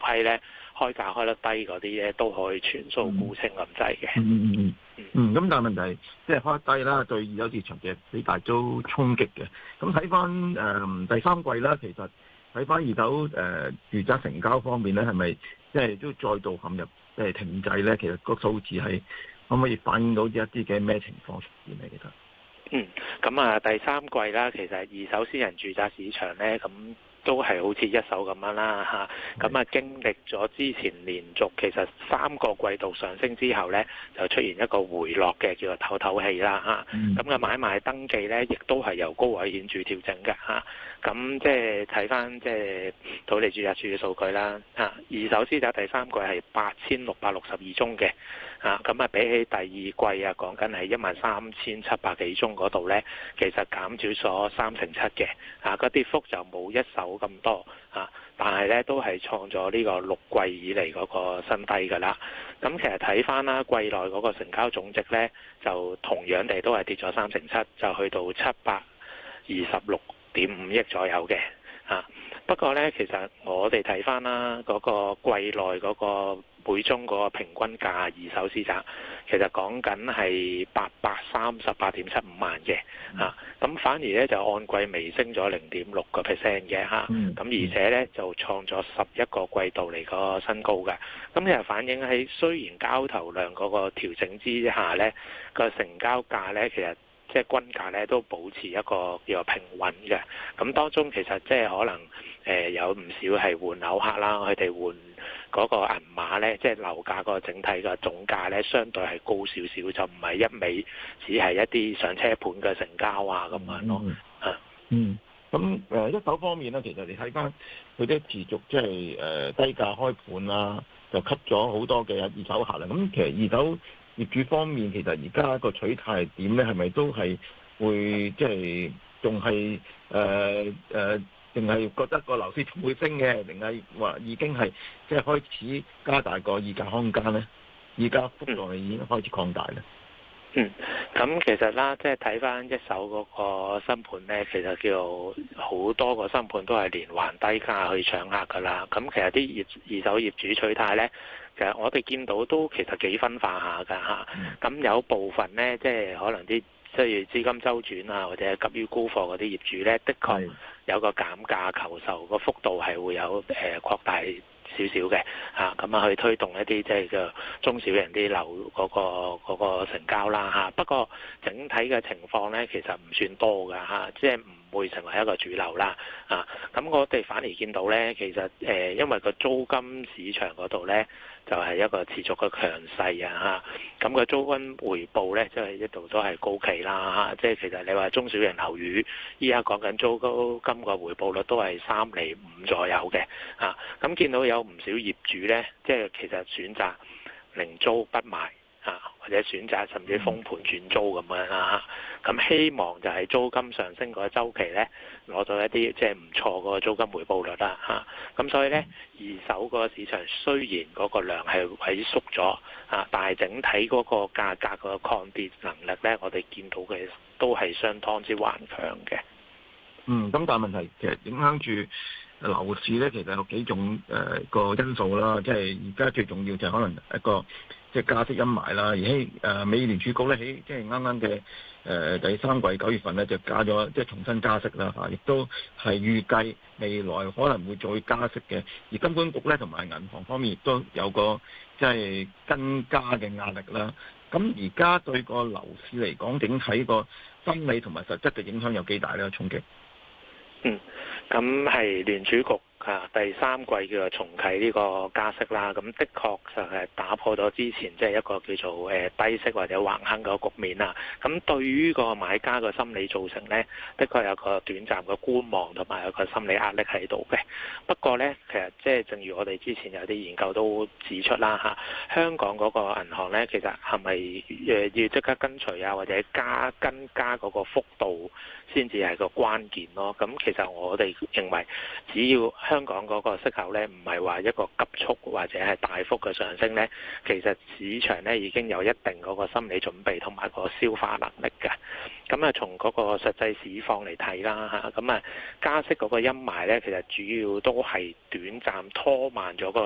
批咧開價開得低嗰啲咧都可以全數沽清咁滯嘅。 咁但係問題即係開得低啦，對二手市場嘅幾大都衝擊嘅。咁睇翻第三季啦，其實睇翻二手住宅成交方面咧，係咪即係都再度陷入停滯咧？其實個數字係可唔可以反映到一啲嘅咩情況出現咧？其實咁啊第三季啦，其實二手私人住宅市場咧咁。都係好似一手咁樣啦嚇，咁經歷咗之前連續其實3個季度上升之後呢，就出現一個回落嘅叫做透透氣啦嚇，咁嘅買賣登記呢，亦都係由高位顯著調整嘅嚇，咁即係睇翻即係土地註冊處嘅數據啦嚇，二手私宅第三季係8662宗嘅嚇，咁比起第二季啊講緊係13700幾宗嗰度呢，其實減少咗7%嘅嚇，個跌幅就冇一手咁多啊，但係咧都係創咗呢個6季以嚟嗰個新低㗎啦。咁其實睇翻啦，季內嗰個成交總值咧，就同樣地都係跌咗7%，就去到726.5億左右嘅啊。不過咧，其實我哋睇翻啦，嗰個季內嗰個每宗嗰個平均價二手私宅，其實講緊係838.75萬嘅嚇，咁反而咧就按季微升咗0.6%嘅嚇，咁而且咧就創咗11個季度嚟個新高嘅，咁其實反映喺雖然交投量嗰個調整之下咧，個成交價咧其實即係均價咧都保持一個叫做平穩嘅，咁當中其實即係可能有唔少係換樓客啦，佢哋換嗰個銀碼咧，即係樓價個整體嘅總價咧，相對係高少少，就唔係一味只係一啲上車盤嘅成交啊咁樣咯。 咁一手方面咧，其實你睇翻佢啲持續即係低價開盤啦，就吸咗好多嘅二手客啦。咁其實二手業主方面，其實而家個取態係點咧？係咪都係會即係仲係定係覺得個樓市仲會升嘅，定係話已經係即係開始加大個議價空間咧？議價幅度已經開始擴大咧。 咁其實啦，即係睇翻一手嗰個新盤咧，其實叫好多個新盤都係連環低價去搶客噶啦。咁其實啲二手業主取態咧，其實我哋見到都其實幾分化下㗎嚇。咁有部分咧，即係可能啲即係資金周轉啊，或者急於沽貨嗰啲業主咧，的確有個減價求售個幅度係會有擴大少少嘅嚇，咁去推動一啲即係嘅中小型啲樓嗰個成交啦嚇。不過整體嘅情況咧，其實唔算多㗎嚇，即係唔會成為一個主流啦啊。咁我哋反而見到咧，其實因為個租金市場嗰度咧，就係一個持續嘅強勢啊嚇。咁個租金回報咧，即係一度都係高企啦嚇。即係其實你話中小型樓宇，依家講緊租金個回報率都係3.5%左右嘅啊。咁見到有唔少業主咧，即係其實選擇零租不賣啊，或者選擇甚至封盤轉租咁樣啦嚇。咁希望就係租金上升嗰個週期咧，攞到一啲即係唔錯個租金回報率啦嚇。咁所以咧，二手個市場雖然嗰個量係萎縮咗啊，但係整體嗰個價格個抗跌能力咧，我哋見到嘅都係相當之頑強嘅。 咁但係問題其實影響住樓市咧，其實有幾種個因素啦，即係而家最重要就係可能一個即係加息陰霾啦。而喺美聯儲局咧，喺即係啱啱嘅第三季9月份咧就加咗即係重新加息啦嚇，亦都係預計未來可能會再加息嘅。而金管局咧同埋銀行方面亦都有個即係跟加嘅壓力啦。咁而家對個樓市嚟講，整體個心理同埋實質嘅影響有幾大咧？衝擊？ 咁係聯儲局第三季叫做重啟呢個加息啦，咁的確就係打破咗之前即係一個叫做低息或者橫行嘅局面啦。咁對於個買家個心理造成呢，的確有個短暫嘅觀望同埋有個心理壓力喺度嘅。不過呢，其實即係正如我哋之前有啲研究都指出啦香港嗰個銀行呢，其實係咪要即刻跟隨啊，或者跟加嗰個幅度先至係個關鍵咯？咁其實我哋認為，只要香港嗰個息口咧唔係話一個急速或者係大幅嘅上升咧，其實市場咧已經有一定嗰個心理準備同埋個消化能力嘅。咁啊，從嗰個實際市況嚟睇啦咁啊加息嗰個陰霾咧，其實主要都係短暫拖慢咗嗰個